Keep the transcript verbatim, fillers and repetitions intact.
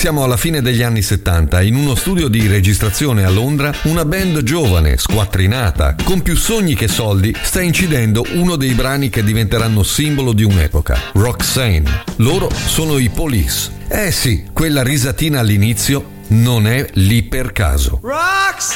Siamo alla fine degli anni settanta. In uno studio di registrazione a Londra, una band giovane, squattrinata, con più sogni che soldi, sta incidendo uno dei brani che diventeranno simbolo di un'epoca, Roxanne. Loro sono i Police. Eh sì, quella risatina all'inizio non è lì per caso.